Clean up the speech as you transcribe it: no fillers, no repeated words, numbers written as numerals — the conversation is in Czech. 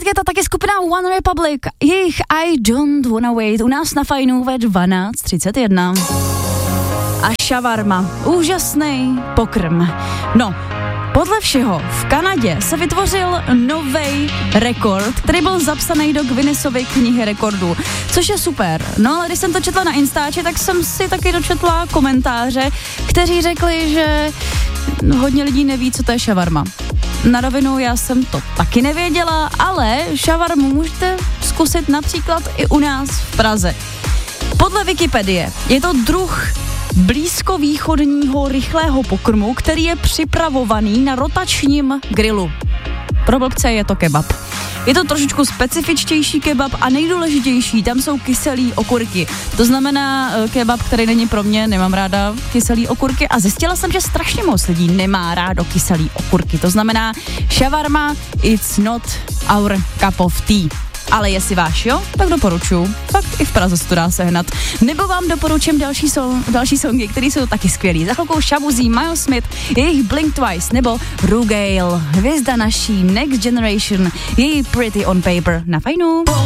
Getta, taky skupina One Republic, jejich I Don't Wanna Wait, u nás na Fajnu ve 12:31. A šavarma, úžasný pokrm. No, podle všeho v Kanadě se vytvořil novej rekord, který byl zapsaný do Guinnessovy knihy rekordů, což je super. No ale když jsem to četla na Instači, tak jsem si taky dočetla komentáře, kteří řekli, že hodně lidí neví, co to je šavarma. Na rovinu, já jsem to taky nevěděla, ale šavarmu můžete zkusit například i u nás v Praze. Podle Wikipedie je to druh blízkovýchodního rychlého pokrmu, který je připravovaný na rotačním grilu. Pro blbce je to kebab. Je to trošičku specifičtější kebab a nejdůležitější, tam jsou kyselý okurky. To znamená kebab, který není pro mě, nemám ráda kyselý okurky a zjistila jsem, že strašně moc lidí nemá rádo kyselý okurky. To znamená, šavarma, it's not our cup of tea. Ale jestli váš, jo, tak doporučuji. Fakt i v Praze se to dá sehnat. Nebo vám doporučím další songy, které jsou taky skvělý. Za chvilkou Shabuzí, Miles Smith, jejich Blink Twice, nebo Rugail, hvězda naší Next Generation, její Pretty on Paper na Fajnu.